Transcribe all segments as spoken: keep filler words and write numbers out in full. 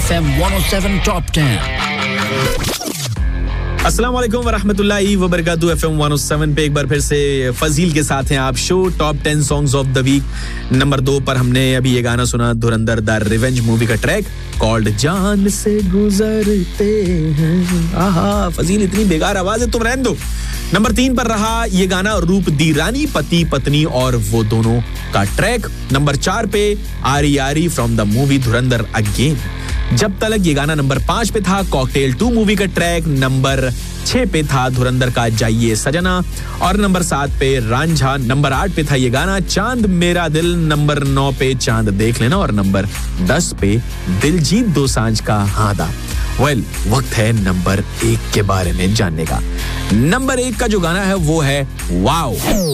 F M one O seven top ten. अस्सलाम वालेकुम वरहमतुल्लाहि वबरकातुहू। F M one O seven पे एक बार फिर से फजील के साथ हैं आप। Show top ten songs of the week. Number दो पर हमने अभी ये गाना सुना, धुरंधर द रिवेंज मूवी का ट्रैक कॉल्ड जान से गुजरते हैं। आहा, फजील इतनी बेकार आवाज है, तुम रहने दो। नंबर तीन पर रहा ये गाना रूप दी रानी, पति पत्नी और वो दोनों का ट्रैक। नंबर चार पे आरी आरी from the movie Dhurandhar again. जब तलक ये गाना नंबर पांच पे था, कॉकटेल टू मूवी का ट्रैक। नंबर छह पे था धुरंधर का जाइए सजना और नंबर सात पे रांझा। नंबर आठ पे था ये गाना चांद मेरा दिल। नंबर नौ पे चांद देख लेना और नंबर दस पे दिलजीत दोसांझ का हादा। वेल well, वक्त है नंबर एक के बारे में जानने का। नंबर एक का जो गाना है वो है वाओ।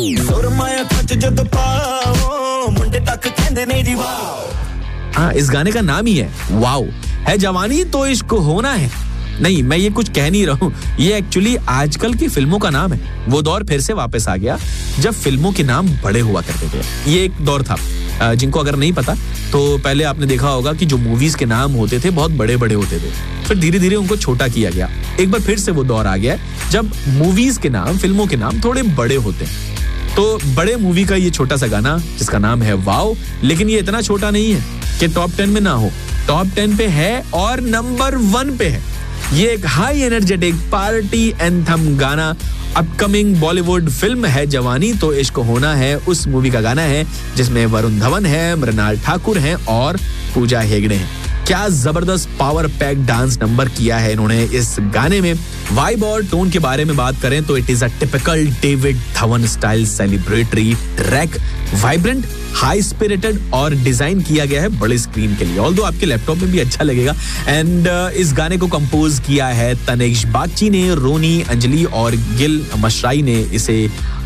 हाँ, इस गाने का नाम ही है वाओ। है जवानी तो इश्क होना है। नहीं, मैं ये कुछ कह नहीं रहा हूँ, ये एक्चुअली आजकल की फिल्मों का नाम है। वो दौर फिर से वापस आ गया जब फिल्मों के नाम बड़े हुआ करते थे। ये एक दौर था, जिनको अगर नहीं पता तो पहले आपने देखा होगा कि जो मूवीज के नाम होते थे बहुत बड़े बड़े होते थे, फिर धीरे धीरे उनको छोटा किया गया। एक बार फिर से वो दौर आ गया जब मूवीज के नाम, फिल्मों के नाम थोड़े बड़े होते हैं। तो बड़े मूवी का ये छोटा सा गाना जिसका नाम है वाओ, लेकिन ये इतना छोटा नहीं है कि टॉप टेन में ना हो। टॉप टेन पे है और नंबर वन पे है। ये एक हाई एनर्जेटिक पार्टी एंथम गाना अपकमिंग बॉलीवुड फिल्म है जवानी तो इश्क होना है, उस मूवी का गाना है जिसमें वरुण धवन है, मृणाल ठाकुर हैं और पूजा हेगड़े हैं। क्या जबरदस्त पावर पैक डांस नंबर किया है इन्होंने इस गाने में। वाइब और टोन के बारे में बात करें तो it is a typical David Dhawan style celebratory track. Vibrant, high spirited और डिजाइन किया गया है बड़े स्क्रीन के लिए, ऑल्दो आपके लैपटॉप में भी अच्छा लगेगा। एंड uh, इस गाने को कंपोज किया है तनेश बागची ने, रोनी, अंजलि और गिल मशराई ने इसे